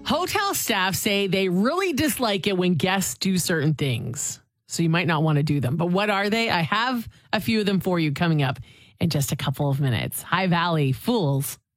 Hotel staff say they really dislike it when guests do certain things. So you might not want to do them. But what are they? I have a few of them for you coming up in just a couple of minutes. High Valley Fools.